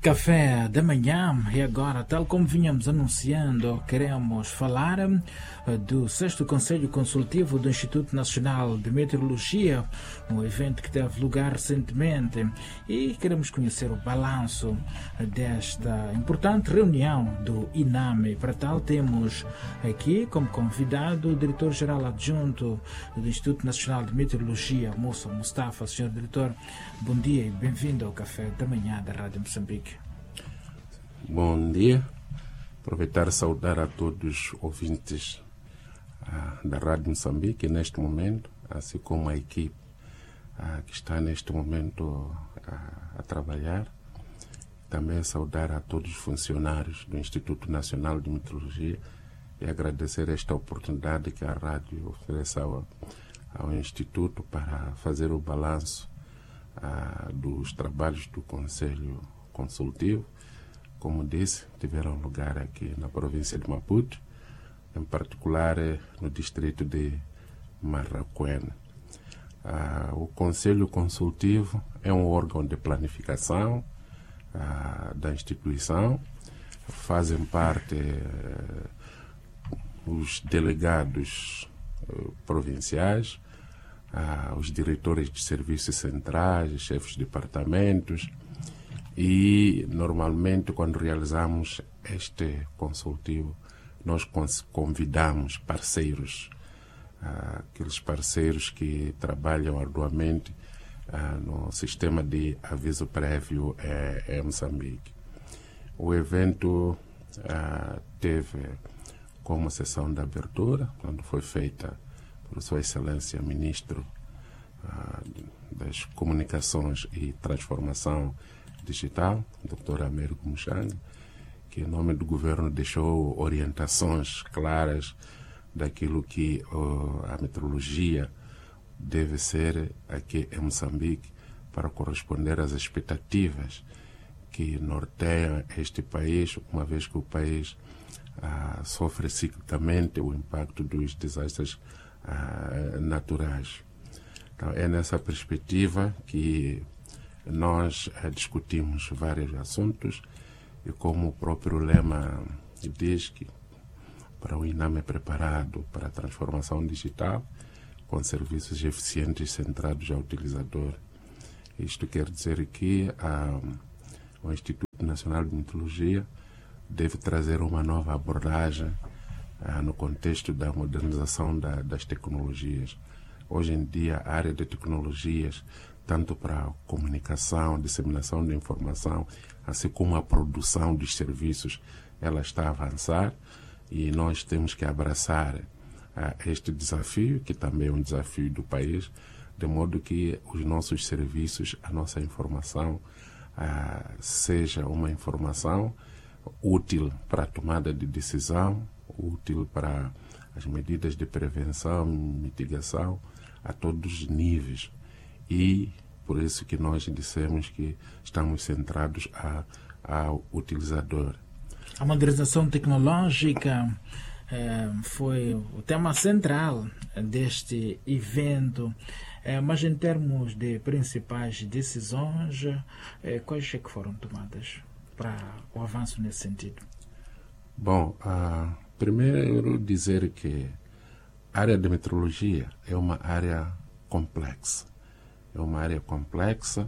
Café da manhã, e agora, tal como vinhamos anunciando, queremos falar do 6º Conselho Consultivo do Instituto Nacional de Meteorologia, um evento que teve lugar recentemente, e queremos conhecer o balanço desta importante reunião do INAME. Para tal, temos aqui como convidado o diretor-geral adjunto do Instituto Nacional de Meteorologia, Moussa Mustafa. Senhor diretor, bom dia e bem-vindo ao Café da Manhã da Rádio Moçambique. Bom dia. Aproveitar e saudar a todos os ouvintes da Rádio Moçambique neste momento, assim como a equipe que está neste momento a trabalhar. Também saudar a todos os funcionários do Instituto Nacional de Meteorologia e agradecer esta oportunidade que a rádio oferece ao Instituto para fazer o balanço dos trabalhos do Conselho Consultivo. Como disse, tiveram lugar aqui na província de Maputo, em particular no distrito de Marraquém. O Conselho Consultivo é um órgão de planificação da instituição. Fazem parte os delegados provinciais, os diretores de serviços centrais, chefes de departamentos. E, normalmente, quando realizamos este consultivo, nós convidamos parceiros, aqueles parceiros que trabalham arduamente no sistema de aviso prévio em Moçambique. O evento teve como sessão de abertura, quando foi feita por Sua Excelência Ministro das Comunicações e Transformação Digital, Dr. Américo Muchanga, que em nome do governo deixou orientações claras daquilo que a meteorologia deve ser aqui em Moçambique para corresponder às expectativas que norteiam este país, uma vez que o país sofre ciclicamente o impacto dos desastres naturais. Então, é nessa perspectiva que nós discutimos vários assuntos e, como o próprio lema diz, que para o INAME preparado para a transformação digital com serviços eficientes centrados ao utilizador. Isto quer dizer que o Instituto Nacional de Meteorologia deve trazer uma nova abordagem no contexto da modernização das tecnologias. Hoje em dia, a área de tecnologias, tanto para a comunicação, disseminação de informação, assim como a produção dos serviços, ela está a avançar e nós temos que abraçar este desafio, que também é um desafio do país, de modo que os nossos serviços, a nossa informação, seja uma informação útil para a tomada de decisão, útil para as medidas de prevenção e mitigação a todos os níveis. E por isso que nós dissemos que estamos centrados ao utilizador. A modernização tecnológica foi o tema central deste evento, mas em termos de principais decisões, quais é que foram tomadas para o avanço nesse sentido? Bom, primeiro dizer que a área de meteorologia é uma área complexa. É uma área complexa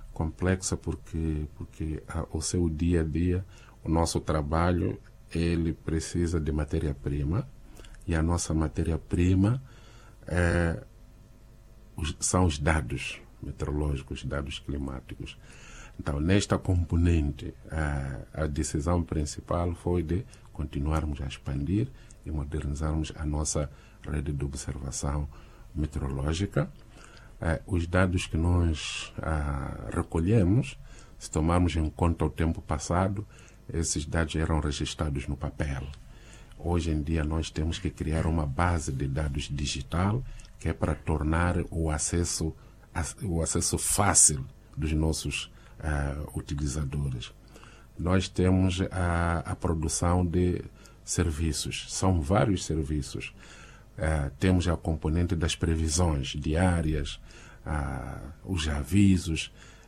porque o seu dia a dia, o nosso trabalho, ele precisa de matéria-prima, e a nossa matéria-prima são os dados meteorológicos, dados climáticos. Então, nesta componente, a decisão principal foi de continuarmos a expandir e modernizarmos a nossa rede de observação meteorológica. Os dados que nós recolhemos, se tomarmos em conta o tempo passado, esses dados eram registrados no papel. Hoje em dia nós temos que criar uma base de dados digital, que é para tornar o acesso fácil dos nossos utilizadores. Nós temos a produção de serviços, são vários serviços. Temos a componente das previsões diárias, os avisos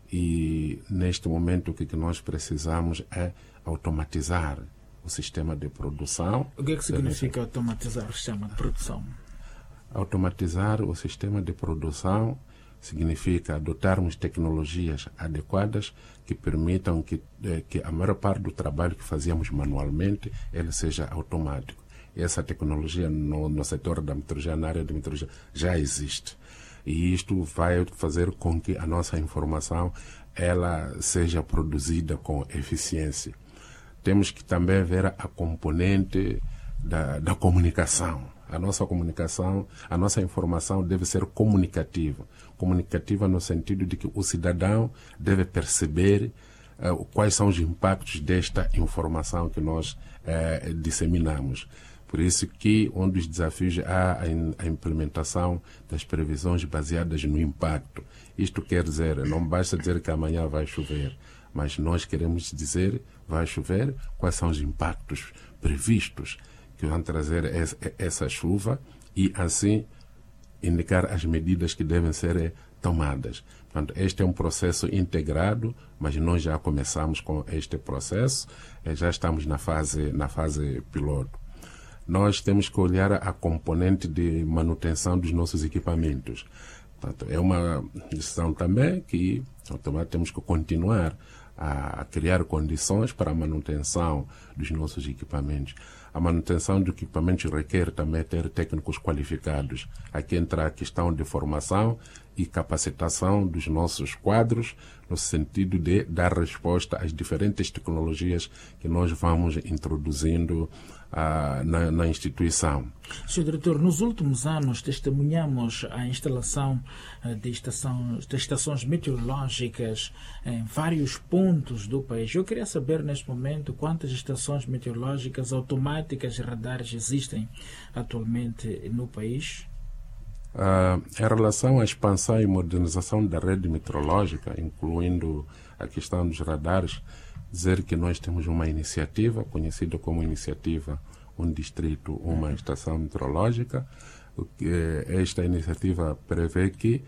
E neste momento o que nós precisamos é automatizar o sistema de produção. O que é que significa automatizar o sistema de produção? Automatizar o sistema de produção significa adotarmos tecnologias adequadas que permitam que a maior parte do trabalho que fazíamos manualmente ele seja automático. Essa tecnologia no setor da metrologia, na área de metrologia, já existe. E isto vai fazer com que a nossa informação ela seja produzida com eficiência. Temos que também ver a componente da comunicação. A nossa comunicação, a nossa informação deve ser comunicativa. Comunicativa no sentido de que o cidadão deve perceber quais são os impactos desta informação que nós disseminamos. Por isso que um dos desafios é a implementação das previsões baseadas no impacto. Isto quer dizer, não basta dizer que amanhã vai chover, mas nós queremos dizer, vai chover, quais são os impactos previstos que vão trazer essa chuva e, assim, indicar as medidas que devem ser tomadas. Portanto, este é um processo integrado, mas nós já começamos com este processo, já estamos na fase piloto. Nós temos que olhar a componente de manutenção dos nossos equipamentos. Portanto, é uma decisão também que temos que continuar a criar condições para a manutenção dos nossos equipamentos. A manutenção de equipamentos requer também ter técnicos qualificados. Aqui entra a questão de formação e capacitação dos nossos quadros, no sentido de dar resposta às diferentes tecnologias que nós vamos introduzindo na instituição. Sr. Diretor, nos últimos anos testemunhamos a instalação de estações meteorológicas em vários pontos do país. Eu queria saber neste momento quantas estações meteorológicas automáticas e radares existem atualmente no país. Em relação à expansão e modernização da rede meteorológica, incluindo a questão dos radares, dizer que nós temos uma iniciativa conhecida como iniciativa Um Distrito, Uma Estação Meteorológica. Esta iniciativa prevê que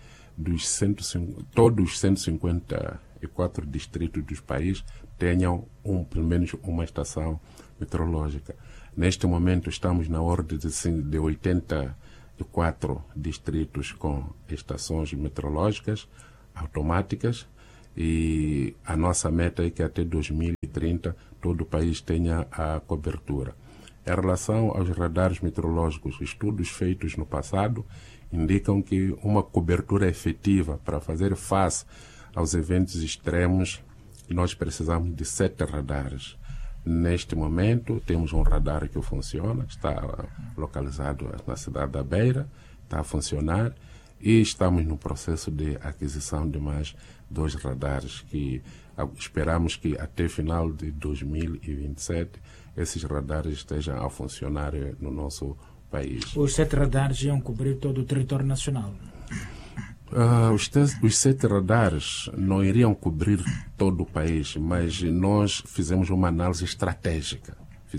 todos os 154 distritos do país tenham pelo menos uma estação meteorológica. Neste momento estamos na ordem de 84 distritos com estações meteorológicas automáticas, e a nossa meta é que até 2030 todo o país tenha a cobertura. Em relação aos radares meteorológicos, estudos feitos no passado indicam que uma cobertura efetiva para fazer face aos eventos extremos, nós precisamos de 7 radares. Neste momento, temos um radar que funciona, está localizado na cidade da Beira, está a funcionar, e estamos no processo de aquisição de mais 2 radares, que esperamos que até final de 2027 esses radares estejam a funcionar no nosso país. Os 7 radares iam cobrir todo o território nacional? Os 7 radares não iriam cobrir todo o país, mas nós fizemos uma análise estratégica.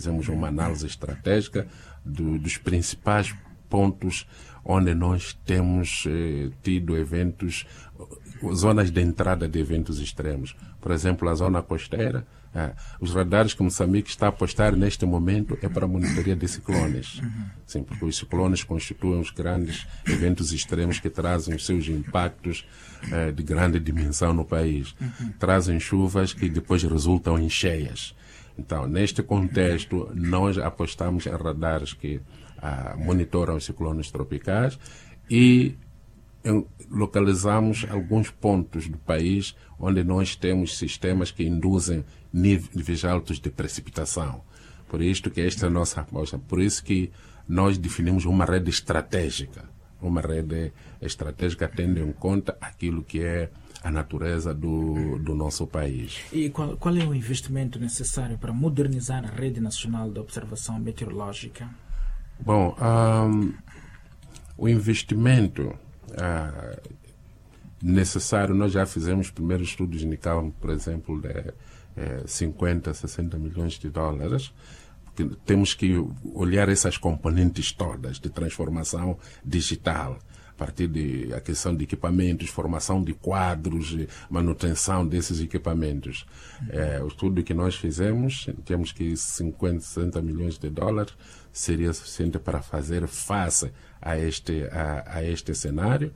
Dos principais pontos onde nós temos tido eventos, zonas de entrada de eventos extremos. Por exemplo, a zona costeira, os radares que Moçambique está a apostar neste momento é para a monitoria de ciclones. Sim, porque os ciclones constituem os grandes eventos extremos que trazem os seus impactos de grande dimensão no país. Trazem chuvas que depois resultam em cheias. Então, neste contexto, nós apostamos em radares que monitoram os ciclones tropicais e localizamos alguns pontos do país onde nós temos sistemas que induzem níveis altos de precipitação. Por isso que esta é a nossa aposta. Por isso que nós definimos uma rede estratégica. Uma rede estratégica tendo em conta aquilo que é a natureza do nosso país. E qual é o investimento necessário para modernizar a rede nacional de observação meteorológica? Bom, o investimento necessário, nós já fizemos primeiros estudos indicavam, por exemplo, de 50, 60 milhões de dólares. Temos que olhar essas componentes todas de transformação digital partir de aquisição de equipamentos, formação de quadros, manutenção desses equipamentos. O estudo que nós fizemos, temos que 50, 60 milhões de dólares seria suficiente para fazer face a este cenário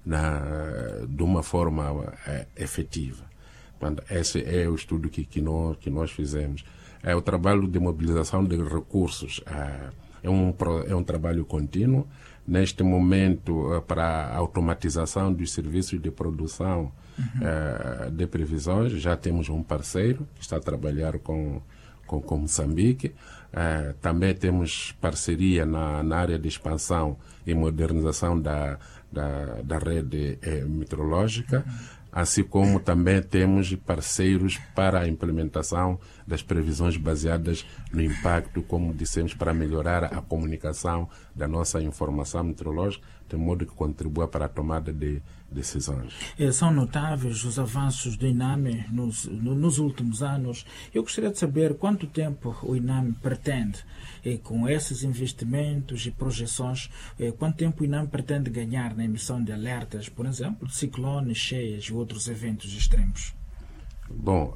de uma forma efetiva. Portanto, esse é o estudo que nós fizemos. O trabalho de mobilização de recursos é um trabalho contínuo. Neste momento, para a automatização dos serviços de produção de previsões, já temos um parceiro que está a trabalhar com Moçambique. Também temos parceria na área de expansão e modernização da rede meteorológica, assim como também temos parceiros para a implementação das previsões baseadas no impacto, como dissemos, para melhorar a comunicação da nossa informação meteorológica, de modo que contribua para a tomada de decisões. São notáveis os avanços do INAME nos últimos anos. Eu gostaria de saber quanto tempo o INAME pretende, com esses investimentos e projeções, quanto tempo o INAME pretende ganhar na emissão de alertas, por exemplo, de ciclones, cheias e outros eventos extremos? Bom,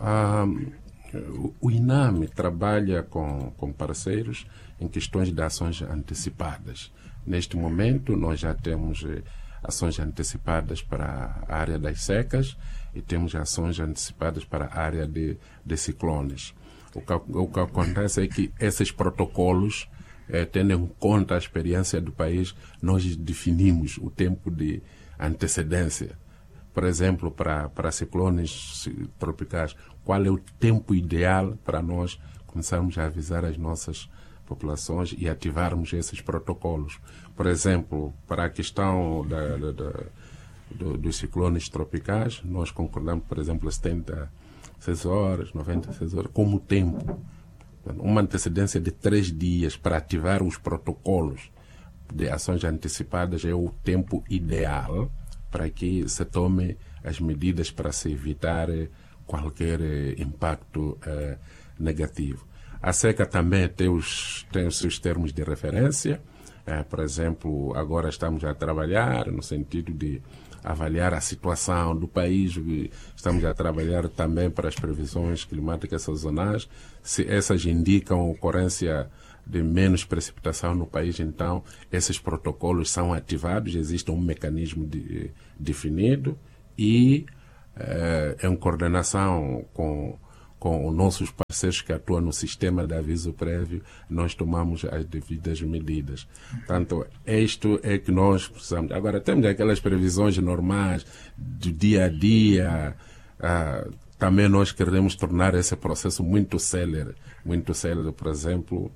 o INAME trabalha com parceiros em questões de ações antecipadas. Neste momento, nós já temos ações antecipadas para a área das secas e temos ações antecipadas para a área de ciclones. O que acontece é que esses protocolos, tendo em conta a experiência do país, nós definimos o tempo de antecedência. Por exemplo, para ciclones tropicais, qual é o tempo ideal para nós começarmos a avisar as nossas populações e ativarmos esses protocolos. Por exemplo, para a questão dos ciclones tropicais, nós concordamos, por exemplo, 76 horas, 96 horas, como tempo. Uma antecedência de 3 dias para ativar os protocolos de ações antecipadas é o tempo ideal para que se tome as medidas para se evitar qualquer impacto negativo. A seca também tem os seus termos de referência. Por exemplo, agora estamos a trabalhar no sentido de avaliar a situação do país. Estamos a trabalhar também para as previsões climáticas sazonais. Se essas indicam ocorrência de menos precipitação no país, então esses protocolos são ativados, existe um mecanismo definido e em coordenação com os nossos parceiros que atuam no sistema de aviso prévio, nós tomamos as devidas medidas. Portanto, isto é que nós precisamos. Agora, temos aquelas previsões normais do dia a dia. Também nós queremos tornar esse processo muito célere. Muito célere, por exemplo,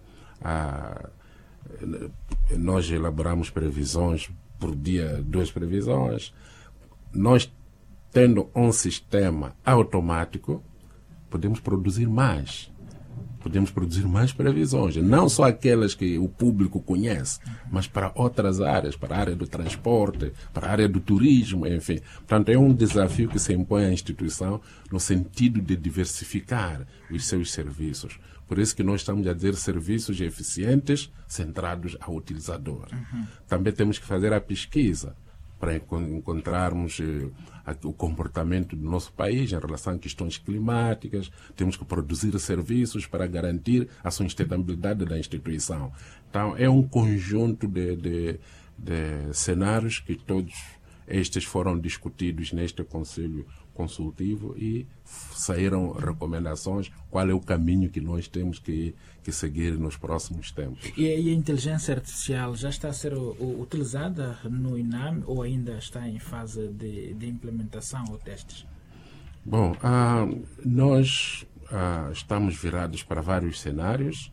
nós elaboramos previsões por dia, 2 previsões. Nós, tendo um sistema automático, podemos produzir mais previsões, não só aquelas que o público conhece, mas para outras áreas, para a área do transporte, para a área do turismo, enfim. Portanto, é um desafio que se impõe à instituição no sentido de diversificar os seus serviços. Por isso que nós estamos a dizer serviços eficientes centrados ao utilizador. Também temos que fazer a pesquisa para encontrarmos o comportamento do nosso país em relação a questões climáticas. Temos que produzir serviços para garantir a sustentabilidade da instituição. Então, é um conjunto de cenários que todos estes foram discutidos neste Conselho Consultivo e saíram recomendações, qual é o caminho que nós temos que seguir nos próximos tempos. E a inteligência artificial já está a ser utilizada no INAME ou ainda está em fase de implementação ou testes? Bom, nós estamos virados para vários cenários,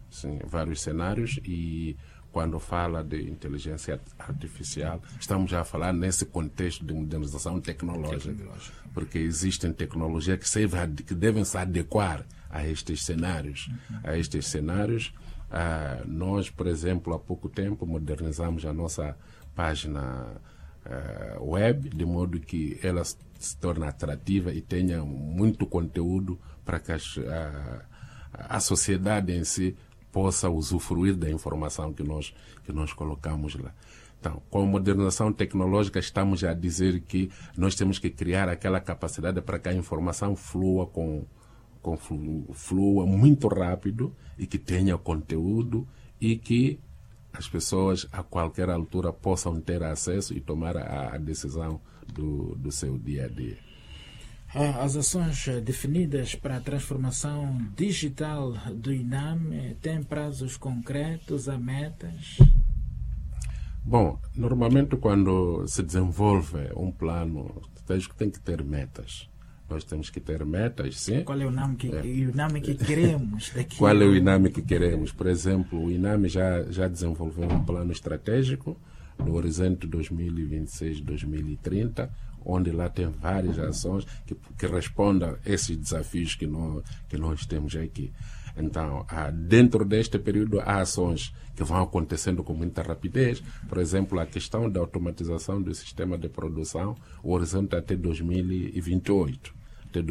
e quando fala de inteligência artificial, estamos já a falar nesse contexto de modernização tecnológica, porque existem tecnologias que devem se adequar a estes cenários. Nós, por exemplo, há pouco tempo modernizamos a nossa página web, de modo que ela se torne atrativa e tenha muito conteúdo para que a sociedade em si possa usufruir da informação que nós colocamos lá. Então, com a modernização tecnológica, estamos a dizer que nós temos que criar aquela capacidade para que a informação flua flua muito rápido e que tenha conteúdo e que as pessoas a qualquer altura possam ter acesso e tomar a decisão do seu dia a dia. As ações definidas para a transformação digital do INAME têm prazos concretos, há metas? Bom, normalmente quando se desenvolve um plano, tem que ter metas. Nós temos que ter metas, sim. Qual é o INAME que queremos daqui? Qual é o INAME que queremos? Por exemplo, o INAME já desenvolveu um plano estratégico no horizonte 2026-2030, onde lá tem várias ações que respondam a esses desafios que nós temos aqui. Então, dentro deste período, há ações que vão acontecendo com muita rapidez. Por exemplo, a questão da automatização do sistema de produção, o horizonte até 2028.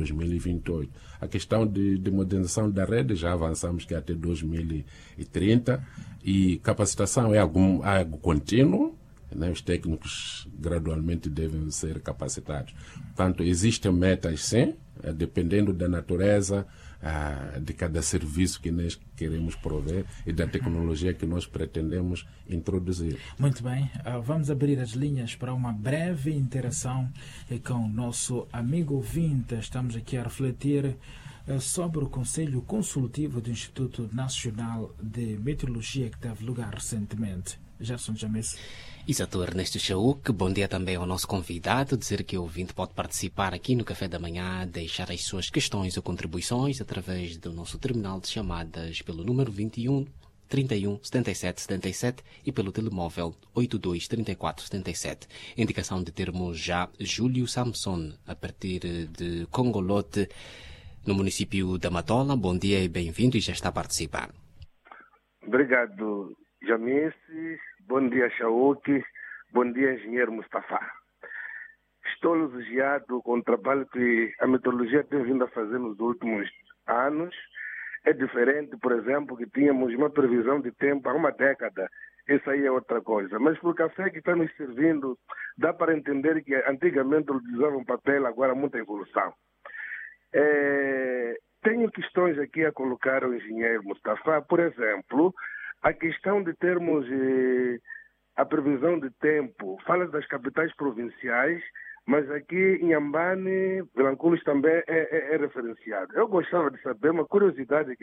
A questão de modernização da rede, já avançamos que até 2030. E capacitação é algo contínuo. Né? Os técnicos gradualmente devem ser capacitados. Portanto, existem metas, sim, dependendo da natureza de cada serviço que nós queremos prover e da tecnologia que nós pretendemos introduzir. Muito bem, vamos abrir as linhas para uma breve interação com o nosso amigo ouvinte. Estamos aqui a refletir sobre o Conselho Consultivo do Instituto Nacional de Meteorologia que teve lugar recentemente. Gerson James. Exato, Ernesto Chauk. Bom dia também ao nosso convidado. Dizer que o ouvinte pode participar aqui no Café da Manhã, deixar as suas questões ou contribuições através do nosso terminal de chamadas pelo número 21 31 77 77 e pelo telemóvel 82 34 77. Indicação de termos já Júlio Samson, a partir de Congolote, no município da Matola. Bom dia e bem-vindo, e já está a participar. Obrigado, James. Bom dia, Chauk. Bom dia, engenheiro Mustafa. Estou elogiado com o trabalho que a meteorologia tem vindo a fazer nos últimos anos. É diferente, por exemplo, que tínhamos uma previsão de tempo há uma década. Isso aí é outra coisa. Mas por café que está nos servindo, dá para entender que antigamente utilizavam papel, agora há muita evolução. Tenho questões aqui a colocar ao engenheiro Mustafa. Por exemplo, a questão de termos a previsão de tempo, fala das capitais provinciais, mas aqui em Ambane, Vilanculos também é referenciado. Eu gostava de saber, uma curiosidade